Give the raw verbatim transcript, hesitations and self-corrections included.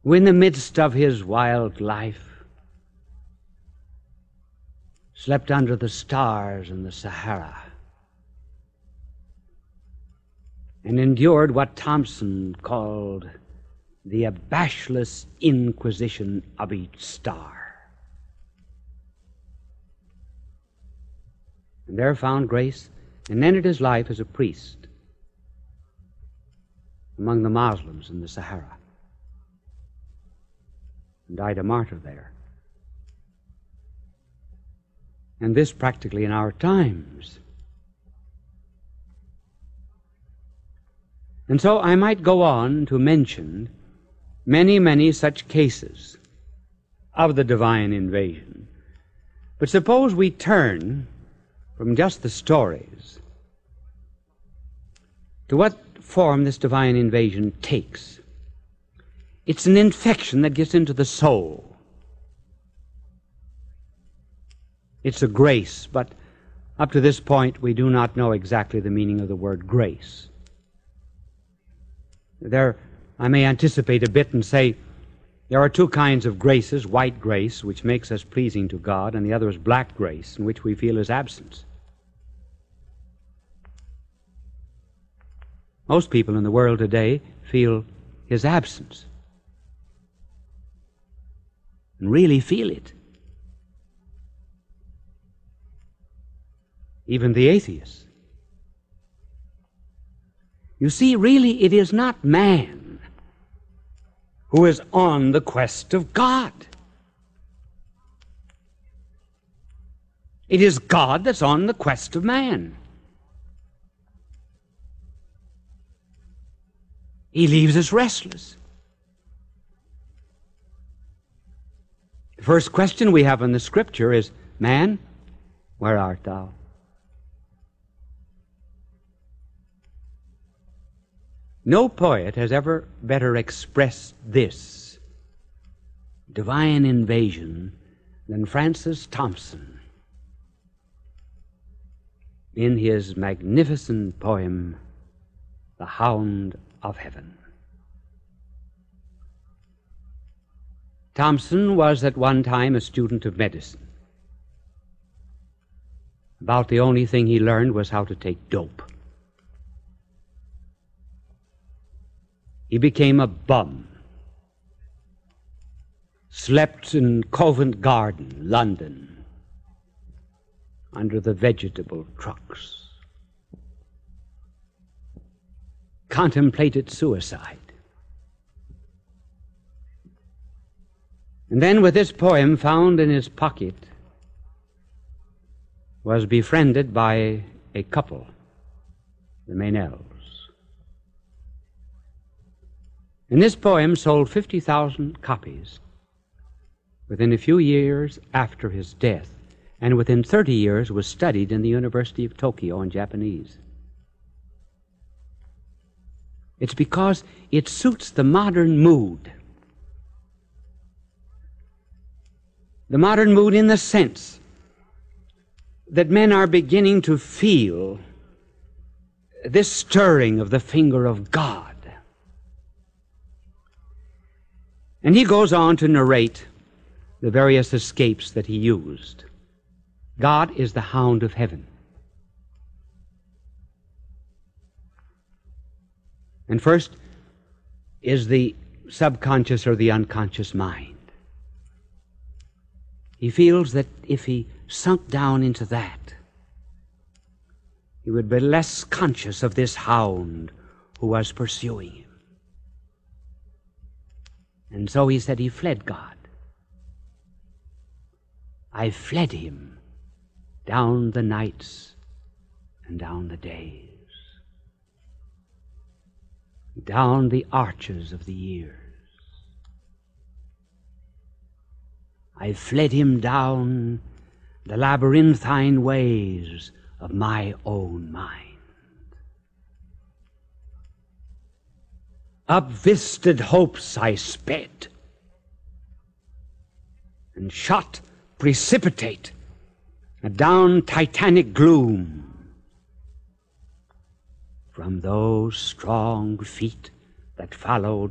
who in the midst of his wild life slept under the stars in the Sahara and endured what Thompson called the abashless inquisition of each star. And there found grace and ended his life as a priest among the Muslims in the Sahara, and died a martyr there. And this practically in our times. And so I might go on to mention many, many such cases of the divine invasion. But suppose we turn from just the stories to what form this divine invasion takes. It's an infection that gets into the soul. It's a grace, but up to this point we do not know exactly the meaning of the word grace. There, I may anticipate a bit and say there are two kinds of graces: white grace, which makes us pleasing to God, and the other is black grace, in which we feel His absence. Most people in the world today feel His absence, and really feel it. Even the atheists. You see, really, it is not man who is on the quest of God. It is God that's on the quest of man. He leaves us restless. The first question we have in the Scripture is, "Man, where art thou?" No poet has ever better expressed this divine invasion than Francis Thompson in his magnificent poem, "The Hound of Heaven." Thompson was at one time a student of medicine. About the only thing he learned was how to take dope. He became a bum, slept in Covent Garden, London, under the vegetable trucks, contemplated suicide. And then, with this poem found in his pocket, was befriended by a couple, the Meynells. And this poem sold fifty thousand copies within a few years after his death, and within thirty years was studied in the University of Tokyo in Japanese. It's because it suits the modern mood. The modern mood in the sense that men are beginning to feel this stirring of the finger of God. And he goes on to narrate the various escapes that he used. God is the hound of heaven. And first is the subconscious or the unconscious mind. He feels that if he sunk down into that, he would be less conscious of this hound who was pursuing him. And so he said he fled God. I fled him down the nights and down the days, down the arches of the years. I fled him down the labyrinthine ways of my own mind. Up visted hopes I sped, and shot precipitate adown titanic gloom from those strong feet that followed